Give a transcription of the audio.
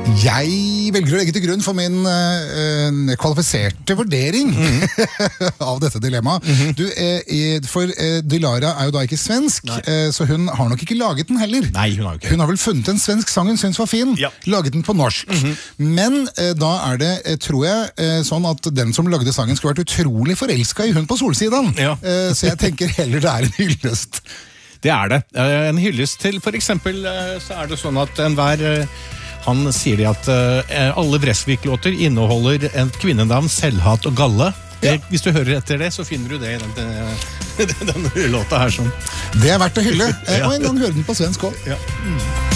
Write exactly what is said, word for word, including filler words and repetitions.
Jeg velger å legge til grunn for min uh, kvalifiserte vurdering mm-hmm. av dette dilemmaet. Mm-hmm. Du, uh, for uh, Dilara er jo da ikke svensk, uh, så hun har nok ikke laget den heller. Nei, hun har ikke. Hun har vel funnet en svensk sang hun synes var fin, ja. Laget den på norsk. Mm-hmm. Men uh, da er det, uh, tror jeg, uh, sånn at den som lagde sangen skulle vært utrolig forelsket i hun på solsiden. Ja. Uh, så jeg tenker heller det er en hyllest. Det er det. Uh, en hyllest til, for eksempel, uh, så er det sånn at enhver... Uh, Han sier de at uh, alle Vresvik-låter inneholder et kvinnenavn, selvhat og galle. Ja. Hvis du hører etter det, så finner du det i den, den, den, den låta her. Sånn. Det er verdt å hylle. Ja. Og en gang hører den på svensk også. Ja. Mm.